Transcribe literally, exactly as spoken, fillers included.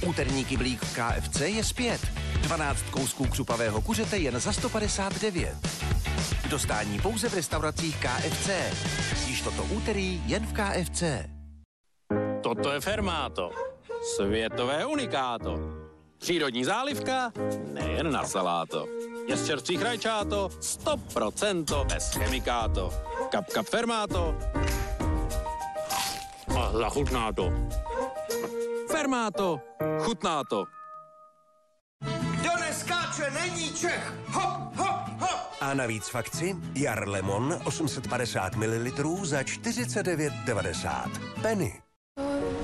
Úterní kyblík v K F C je zpět. dvanáct kousků křupavého kuřete jen za sto padesát devět. K dostání pouze v restauracích K F C. Již toto úterý jen v K F C. Toto je Fermáto. Světové unikáto. Přírodní zálivka, nejen na saláto. Je z čerstvých rajčáto, sto procent bez chemikáto. Kap, kap Fermáto. A zachutná to. Fermáto, chutná to. Kdo neskáče, není Čech. Hop, hop, hop. A navíc v akci Jar Lemon osm set padesát mililitrů za čtyřicet devět devadesát. Penny.